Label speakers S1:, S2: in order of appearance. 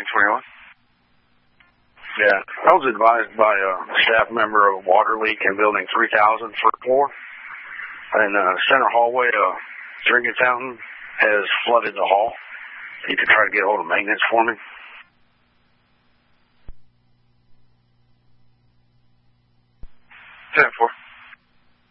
S1: 1021. Yeah, I was advised by a staff member of a water leak in building 3000 first floor. And center hallway, drinking fountain has flooded the hall. You could try to get a hold of maintenance for me.
S2: 10-4.